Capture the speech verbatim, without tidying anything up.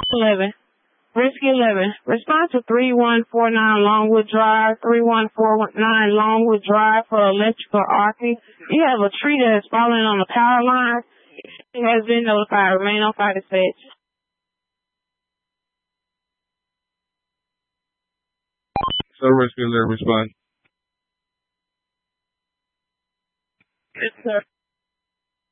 eleven. Rescue eleven. Respond to three one four nine Longwood Drive, three one four nine Longwood Drive for electrical arcing. You have a tree that has fallen on the power line. It has been notified. Remain on fire dispatch. So Rescue eleven, respond. Yes, sir.